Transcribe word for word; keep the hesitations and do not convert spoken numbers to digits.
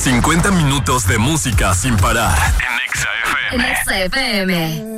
cincuenta minutos de música sin parar. En Exa F M. En Exa F M.